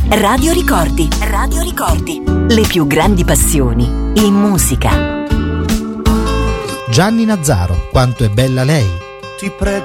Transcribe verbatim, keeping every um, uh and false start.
Radio Ricordi. Radio Ricordi. Le più grandi passioni in musica. Gianni Nazzaro, Quanto è bella lei. Ti prego